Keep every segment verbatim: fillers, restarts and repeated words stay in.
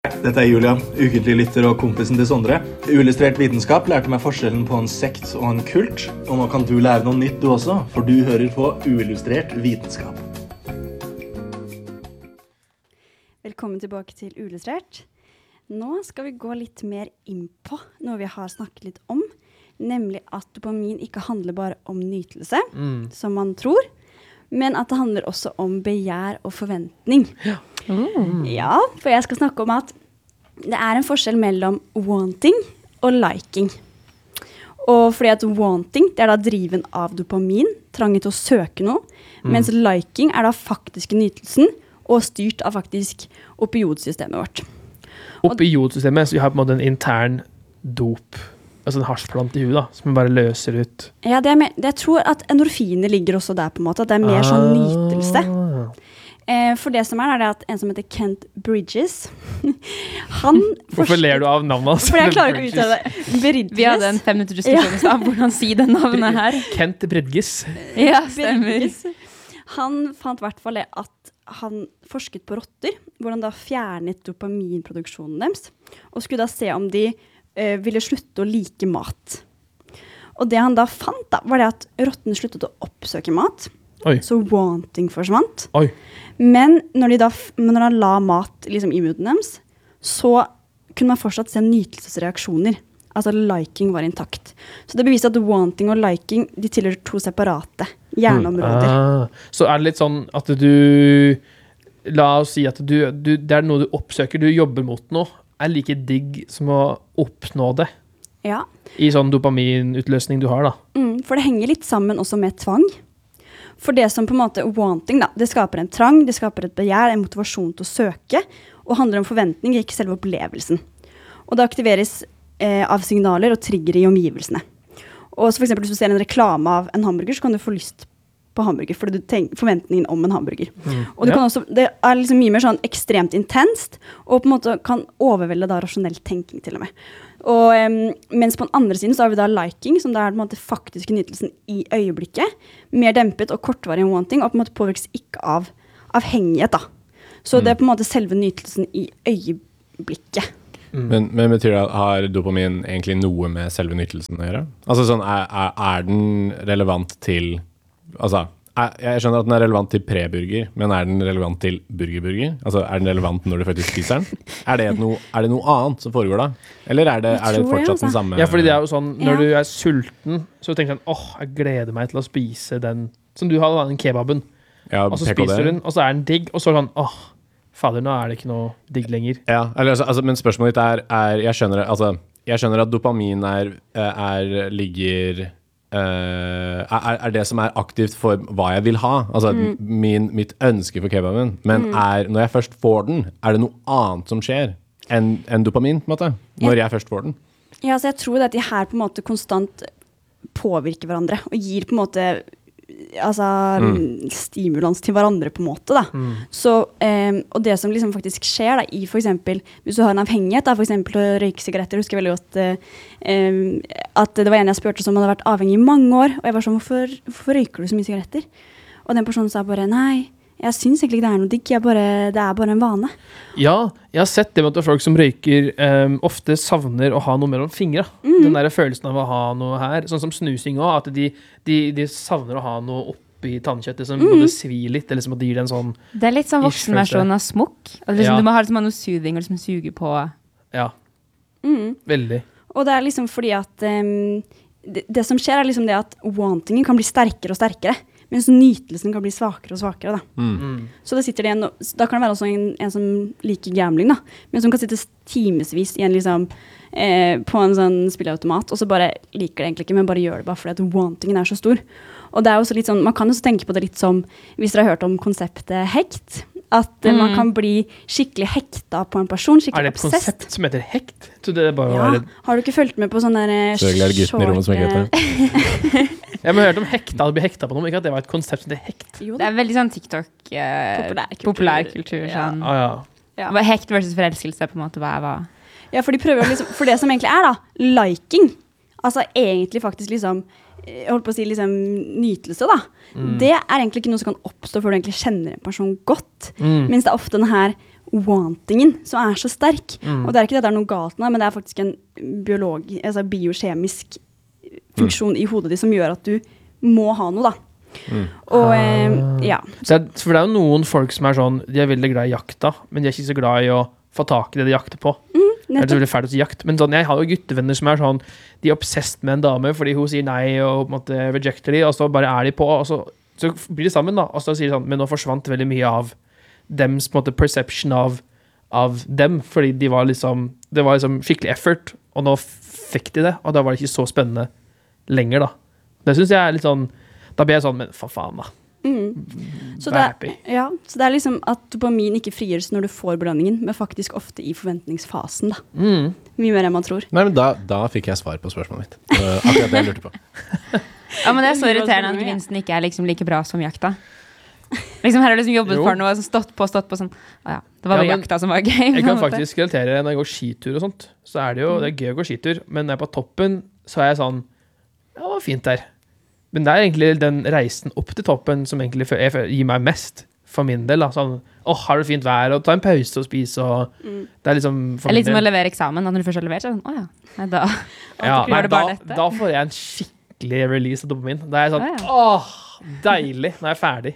Dette er Julian, ukentlig lytter og kompisen til Sondre. Uillustrert vitenskap lærte meg forskjellen på en sekt og en kult. Og nå kan du lære noe nytt du også, for du hører på Uillustrert vitenskap. Velkommen tilbake til Uillustrert. Nå skal vi gå litt mer inn på noe vi har snakket litt om, nemlig at dopamin ikke handler bare om nytelse, mm. som man tror, men at det handler også om begjær og forventning. Ja. Mm. Ja, for jeg skal snakke om at det er en forskjell mellom wanting og liking. Og fordi at wanting, det er da driven av dopamin, trangen til å søke noe, mm. mens liking er da faktiske nytelsen og styrt av faktisk opioidsystemet vårt. Opioidsystemet, så vi har på en måte en intern dop, altså en hasjplant i huet da, som vi bare løser ut. Ja, det er mer, det jeg tror at endorfiner ligger også der på en måte, at det er mer ah. sånn nytelse. Eh, for det som er, er det at en som heter Kent Bridges, han... Hvorfor ler du av navnet hans? For jeg klarer ikke å uttale det. Bridges. Vi hadde en fem minutter diskusjon i sted, hvordan sier det navnet her? Kent Bridges. Ja, stemmer. Han fant i hvert fall det at han forsket på rotter, hvor han da fjernet dopaminproduksjonen deres, og skulle da se om de eh, ville slutte å like mat. Og det han da fant da, var det at rottene sluttet å oppsøke mat, Oi. Så wanting forsvant. Oi. Men når de da, når han la mat liksom, i munnen deres, så kunne man fortsatt se nytelsesreaksjoner. Altså liking var intakt. Så det beviser at wanting og liking, de tilhører to separate hjerneområder. Mm. Ah. Så er det litt sånn at du, la oss si at du, du, det er noe du oppsøker, du jobber mot noe, er like digg som å oppnå det. Ja. I sånn dopaminutløsning du har da. Mm, for det henger litt sammen også med tvang. For det som på en måte wanting da, det skaper en trang, det skaper et begjær, en motivasjon til å søke, og handler om forventning, ikke selve opplevelsen. Og det aktiveres eh, av signaler og trigger i omgivelsene. Og så for eksempel hvis du ser en reklame av en hamburger, så kan du få lyst på hamburger, fordi du tenker forventningen om en hamburger. Mm. Og du ja. kan også, det er liksom mye mer sånn ekstremt intenst, og på en måte kan overvelde da rasjonell tenking til og med. Og, um, mens på den andre siden så har vi da liking, som da er på en måte faktiske nytelsen i øyeblikket, mer dempet og kortvarig enn wanting, og på en måte påvirkes ikke av avhengighet da. Så mm. det er på en måte selve nytelsen i øyeblikket. Mm. Men, men betyr det at har dopamin egentlig noe med selve nytelsen å gjøre? Altså sånn, er, er, er den relevant til, altså, er, jeg skjønner at den er relevant til preburger, men er den relevant til burgerburger? Altså, er den relevant når du faktisk spiser den? Er det noe, er det noe annet som foregår da? Eller er det, er det fortsatt den samme? Ja, fordi det er jo sånn, når ja. du er sulten, så tenker du sånn, åh, jeg gleder meg til å spise den, som du har da, den kebaben. Ja, og så spiser du den, og så er den digg, og så er det sånn, åh, fader, nå er det ikke noe digg lenger. Ja, eller, altså, altså, men spørsmålet ditt er, er jeg, skjønner, altså, jeg skjønner at dopamin er, er ligger... Uh, er, er det som er aktivt for hva jeg vil ha, altså mm. min, mitt ønske for kebaben, men mm. er, når jeg først får den, er det noe annet som skjer enn en dopamin, på en måte, når ja. jeg først får den? Ja, så jeg tror at de her på en måte konstant påvirker hverandre, og gir på en måte altså, mm. stimulans til hverandre på en måte da. Mm. Så, um, og det som liksom faktisk skjer da, i for eksempel, hvis du har en avhengighet da, for eksempel å røyke sigaretter, husker jeg veldig godt uh, um, at det var en jeg spurte som hadde vært avhengig i mange år, og jeg var sånn, hvorfor, hvorfor røyker du så mye sigaretter? Og den personen sa bare, nei, jeg synes egentlig ikke det er noe digg, jeg bare, det er bare en vane. Ja, jeg har sett det med at folk som røyker um, ofte savner å ha noe mellom fingre. Mm. Den der følelsen av å ha noe her, sånn som snusing også, at de, de, de savner å ha noe oppi tannkjøttet som mm. både svir litt, eller som at de gir det en sånn... Det er litt sånn voksenversjon av smokk. Liksom, ja. Du må ha liksom, noe soothing og liksom suge på... Ja, mm. veldig. Og det er liksom fordi at um, det, det som skjer er liksom det at wantingen kan bli sterkere og sterkere, mens nytelsen kan bli svakere og svakere da. Mm. Så det sitter det en, da kan det være også en, en som liker gambling da, men som kan sitte timesvis i en liksom, eh, på en sånn spilleautomat, og så bare liker det egentlig ikke, men bare gjør det bare fordi at wantingen er så stor. Og det er også litt sånn, man kan også tenke på det litt som, hvis dere har hørt om konseptet hekt, at mm. man kan bli skikkelig hekta på en person, skikkelig obsessed. Er det et konsept som heter hekt? Så det er bare ja, være... har du ikke fulgt med på sånne der så er det gutten i rommet som ikke heter det. Jeg har hørt om hekta, å bli hekta på noe, ikke at det var et konsept som heter hekt. Jo, det er veldig sånn TikTok eh, populærkultur. Populærkultur sånn. Ja. Ah, ja. Ja. Hekt versus forelskelse på en måte, hva er hva? Ja, for de prøver liksom, for det som egentlig er da, liking, altså egentlig faktisk liksom, jeg holdt på å si liksom nytelse da, mm. det er egentlig ikke noe som kan oppstå før du egentlig kjenner en person godt, mm. mens det er ofte den her wantingen som er så sterk. Mm. Og det er ikke det det er noe galt med, men det er faktisk en biologi, altså biokjemisk funksjon mm. i hodet ditt som gjør at du må ha noe, da. Mm. Og, eh, ja. Så det, for det er jo noen folk som er sånn, de er veldig glad i jakta, men de er ikke så glad i å få tak i det de jakter på. Mm, det er veldig fælt å si jakt, men sånn, jeg har jo guttevenner som er sånn, de er obsessed med en dame fordi hun sier nei og på en måte rejecter de, og så bare er de på, og så, så blir de sammen da, og så sier de sånn, men nå forsvant veldig mye av dems på en måte perception av, av dem, fordi de var liksom, det var liksom skikkelig effort, og nå fikk de det, og da var det ikke så spennende lenger da. Det synes jeg er litt sånn, da blir jeg sånn, men for faen da. Mm. Så, det er, ja, så det er liksom at dopamin ikke frigjøres når du får belønningen, men faktisk ofte i forventningsfasen da. Mm. Mye mer enn man tror. Nei, men da, da fikk jeg svar på spørsmålet mitt. Uh, akkurat det jeg lurte på. Ja, men det er så irriterende at gevinsten ikke er liksom like bra som jakta. Liksom her har du liksom jobbet jo. For noe, stått på, stått på sånn, ah, ja, det var ja, jakta som var gøy. Jeg kan faktisk relatere når jeg går skitur og sånt, så er det jo, det er gøy å gå skitur, men når jeg er på toppen, så er jeg sånn, ja, det var fint der. Men det er egentlig den reisen opp til toppen som egentlig gir meg mest for min del. Da. Sånn, åh, har du fint vær, og ta en pause og spise. Og mm. Det er liksom... Det er litt som å levere eksamen, at når du først har levert, så er det sånn, åh ja, nei, da, ja, nei, da, da får jeg en skikkelig release av dopamin. Da er jeg sånn, ah, ja. åh, deilig, nå er jeg ferdig.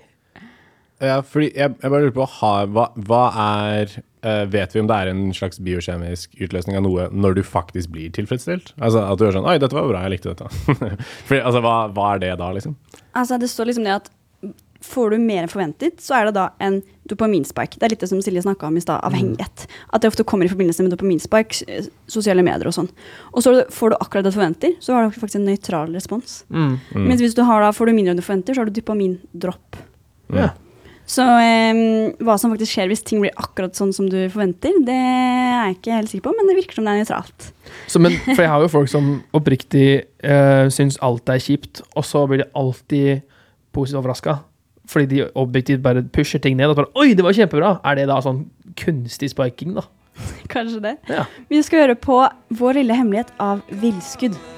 Ja, fordi jeg, jeg bare lurer på, hva, hva er, uh, vet vi om det er en slags biokjemisk utløsning av noe når du faktisk blir tilfredsstilt? Altså at du gjør sånn, oi, dette var bra, jeg likte dette. Fordi, altså, hva, hva er det da, liksom? Altså, det står liksom det at får du mer enn forventet, så er det da en dopaminspike. Det er litt det som Silje snakket om i sted, avhengighet. At det ofte kommer i forbindelse med dopaminspike, sosiale medier og sånn. Og så får du akkurat det du forventer, så har du faktisk en nøytral respons. Mm. Mm. Mens hvis du har da, får du mindre enn du forventer, så har du dopamindropp. Ja. Så um, hva som faktisk skjer hvis ting blir akkurat sånn som du forventer, det er jeg ikke helt sikker på, men det virker som det er nøytralt. Så, men, for jeg har jo folk som oppriktig uh, synes alt er kjipt, og så blir de alltid positivt overrasket, fordi de objektivt bare pusher ting ned, og bare, oi, det var kjempebra! Er det da sånn kunstig spiking da? Kanskje det. Ja. Vi skal høre på Vår lille hemmelighet av Villskudd.